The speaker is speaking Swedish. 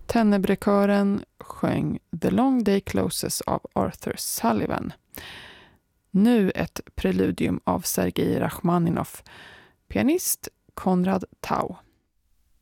Tenebrkören sjöng The Long Day Closes av Arthur Sullivan. Nu ett preludium av Sergej Rachmaninov, pianist Konrad Tau.